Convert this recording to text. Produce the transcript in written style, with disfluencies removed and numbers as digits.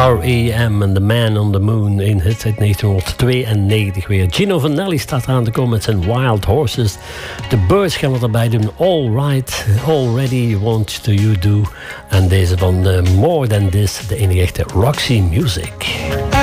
R.E.M. en The Man on the Moon. Een hit uit 1992 weer. Gino Vanelli staat eraan te komen met zijn Wild Horses. The Birds gaan wat erbij doen. All Right, Already, Want to You Do. En deze van More Than This, de enige echte Roxy Music.